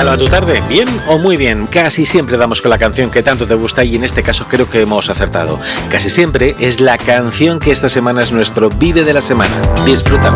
tal va tu tarde? ¿Bien o muy bien? Casi siempre damos con la canción que tanto te gusta y en este caso creo que hemos acertado. Casi siempre es la canción que esta semana es nuestro Vive de la semana. Disfrútalo.